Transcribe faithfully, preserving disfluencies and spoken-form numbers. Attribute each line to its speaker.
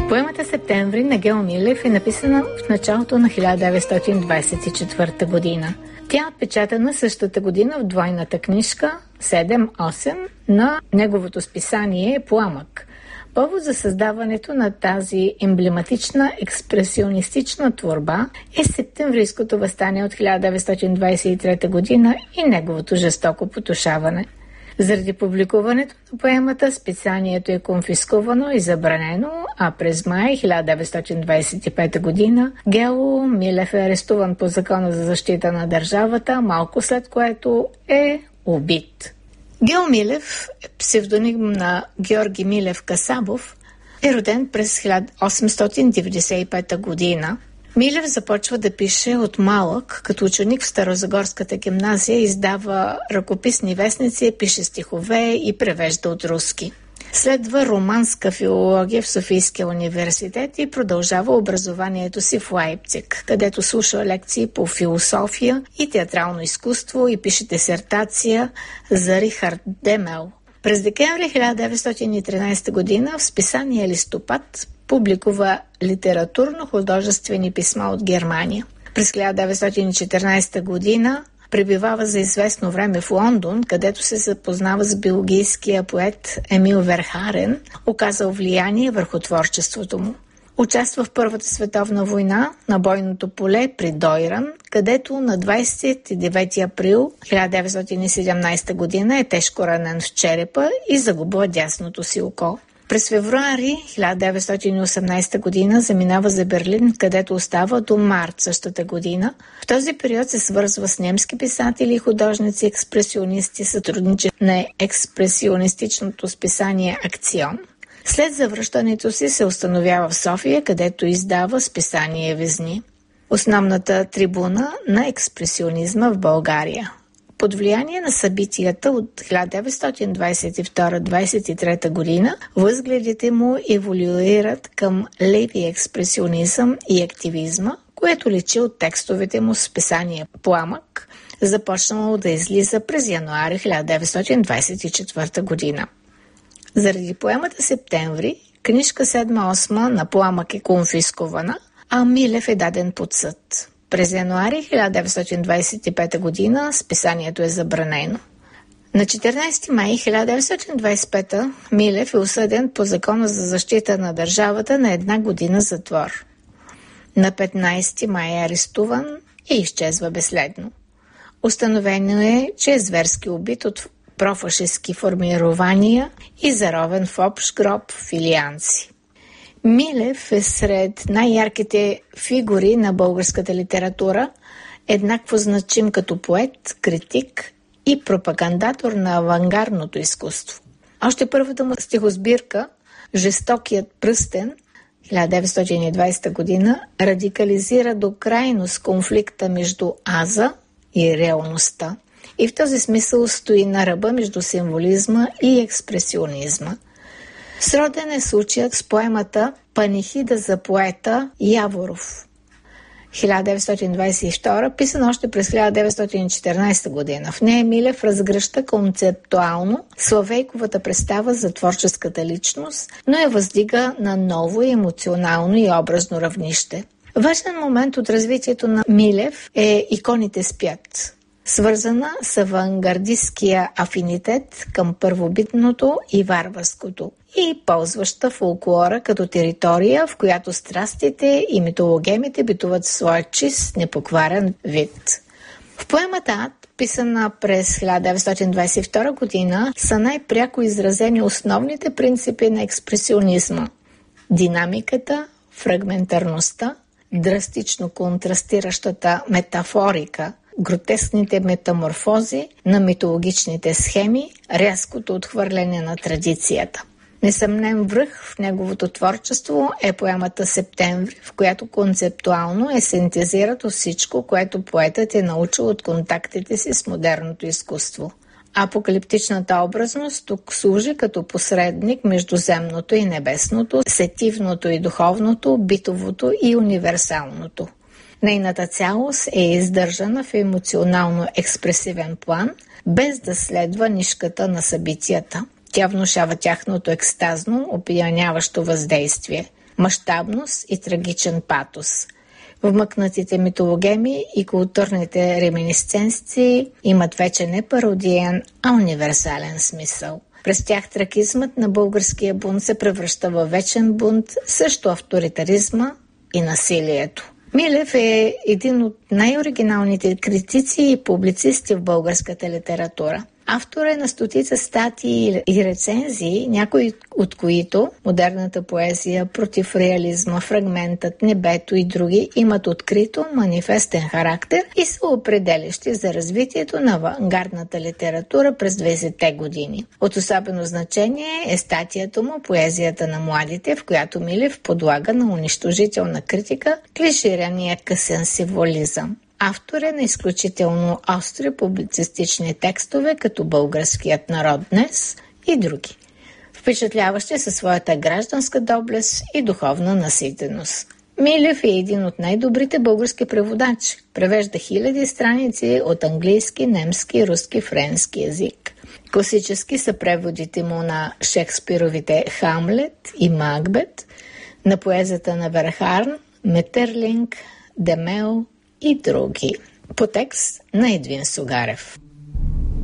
Speaker 1: Поемата "Септември" на Гео Милев е написана в началото на хиляда деветстотин двадесет и четвърта година. Тя е отпечатана същата година в двойната книжка седем осем на неговото списание "Пламък". Повод за създаването на тази емблематична експресионистична творба е септемврийското въстание от хиляда деветстотин двадесет и трета година и неговото жестоко потушаване. Заради публикуването на поемата списанието е конфискувано и забранено, а през май хиляда деветстотин двадесет и пета година Гео Милев е арестуван по Закона за защита на държавата, малко след което е убит. Гео Милев, псевдоним на Георги Милев Касабов, е роден през хиляда осемстотин деветдесет и пета година. Милев започва да пише от малък, като ученик в Старозагорската гимназия, издава ръкописни вестници, пише стихове и превежда от руски. Следва романска филология в Софийския университет и продължава образованието си в Лайпциг, където слуша лекции по философия и театрално изкуство и пише дисертация за Рихард Демел. През декември хиляда деветстотин и тринадесета година в списание "Листопад" публикува литературно-художествени писма от Германия. През хиляда деветстотин и четиринадесета година пребивава за известно време в Лондон, където се запознава с белгийския поет Емил Верхарен, оказал влияние върху творчеството му. Участва в Първата световна война на бойното поле при Дойран, където на двадесет и девети април хиляда деветстотин и седемнадесета година е тежко ранен в черепа и загубва дясното си око. През февруари хиляда деветстотин и осемнадесета година заминава за Берлин, където остава до март същата година. В този период се свързва с немски писатели и художници, експресионисти, сътрудничи на експресионистичното списание "Акцион". След завръщането си се установява в София, където издава списание "Везни", основната трибуна на експресионизма в България. Под влияние на събитията от хиляда деветстотин двадесет и втора - двадесет и трета година възгледите му еволюират към леви експресионизъм и активизма, което личи от текстовете му в списание "Пламък", започнало да излиза през януари хиляда деветстотин двадесет и четвърта година. Заради поемата "Септември" книжка седма осма на "Пламък" е конфискувана, а Милев е даден под съд. През януари хиляда деветстотин двадесет и пета година списанието е забранено. На четиринадесети май хиляда деветстотин двадесет и пета Милев е осъден по Закона за защита на държавата на една година затвор. На петнадесети май е арестуван и изчезва безследно. Установено е, че е зверски убит от профашистски формирования и заровен в общ гроб в Илианци. Милев е сред най-ярките фигури на българската литература, еднакво значим като поет, критик и пропагандатор на авангардното изкуство. Още първата му стихосбирка "Жестокият пръстен" хиляда деветстотин и двадесета година радикализира до крайност конфликта между аза и реалността и в този смисъл стои на ръба между символизма и експресионизма. Сроден е случаят с поемата "Панихида за поета" Яворов, хиляда деветстотин двадесет и втора, писан още през хиляда деветстотин и четиринадесета година. В нея Милев разгръща концептуално Славейковата представа за творческата личност, но я въздига на ново емоционално и образно равнище. Важен момент от развитието на Милев е "Иконите спят", свързана с авангардистския афинитет към първобитното и варварското и ползваща фолклора като територия, в която страстите и митологемите битуват в своя чист, непокварен вид. В поемата "Ад", писана през хиляда деветстотин двадесет и втора година, са най-пряко изразени основните принципи на експресионизма – динамиката, фрагментарността, драстично контрастиращата метафорика, гротескните метаморфози на митологичните схеми, рязкото отхвърляне на традицията. Несъмнен връх в неговото творчество е поемата "Септември", в която концептуално е синтезирато всичко, което поетът е научил от контактите си с модерното изкуство. Апокалиптичната образност тук служи като посредник между земното и небесното, сетивното и духовното, битовото и универсалното. Нейната цялост е издържана в емоционално-експресивен план, без да следва нишката на събитията. Тя внушава тяхното екстазно, опияняващо въздействие. мащабност и трагичен патос. Вмъкнатите митологеми и културните реминисценции имат вече не пародиен, а универсален смисъл. През тях тракизмът на българския бунт се превръща във вечен бунт срещу авторитаризма и насилието. Милев е един от най-оригиналните критици и публицисти в българската литература. Автор е на стотица статии и рецензии, някои от които модерната поезия, против реализма, фрагментът, небето и други имат открито манифестен характер и са определящи за развитието на авангардната литература през двайсетте години. От особено значение е статията му «Поезията на младите», в която Милев подлага на унищожителна критика клиширания късен символизъм. Автор е на изключително остри публицистични текстове, като «Българският народ днес» и други, впечатляващи със своята гражданска доблест и духовна наситеност. Милев е един от най-добрите български преводачи. Превежда хиляди страници от английски, немски, руски, френски език. Класически са преводите му на Шекспировите «Хамлет» и «Макбет», на поезията на Верхарн, Метерлинк, Демел и други. По текст на Едвин Сугарев.